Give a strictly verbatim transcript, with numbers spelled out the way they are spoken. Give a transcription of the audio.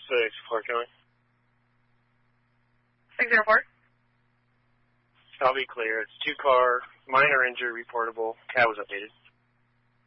six, Clark County. six zero four. I'll be clear. It's two car, minor injury reportable. Cab was updated.